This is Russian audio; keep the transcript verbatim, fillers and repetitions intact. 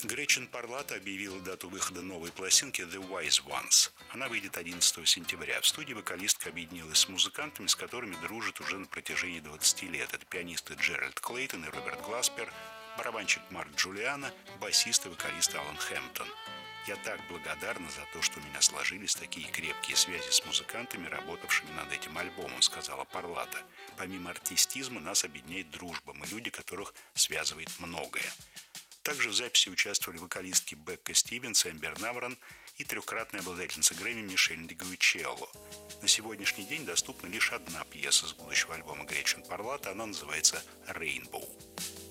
Гречин Парлата объявила дату выхода новой пластинки «The Wise Ones». Она выйдет одиннадцатого сентября. В студии вокалистка объединилась с музыкантами, с которыми дружит уже на протяжении двадцати лет. Это пианисты Джеральд Клейтон и Роберт Гласпер, барабанщик Марк Джулиано, басист и вокалист Алан Хэмптон. «Я так благодарна за то, что у меня сложились такие крепкие связи с музыкантами, работавшими над этим альбомом», — сказала Парлата. «Помимо артистизма нас объединяет дружба. Мы люди, которых связывает многое». Также в записи участвовали вокалистки Бекка Стивенс, Эмбер Наврон и трехкратная обладательница Грэмми Мишель Дегуичелло. На сегодняшний день доступна лишь одна пьеса с будущего альбома Гречин Парлата, она называется «Rainbow».